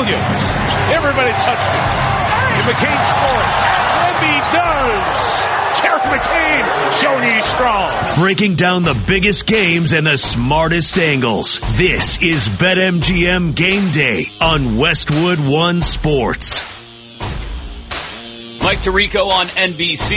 Williams. Everybody touched him. And McCain scoring. And he does. Kerry McCain showing he's strong. Breaking down the biggest games and the smartest angles. This is BetMGM Game Day on Westwood One Sports. Mike Tirico on NBC.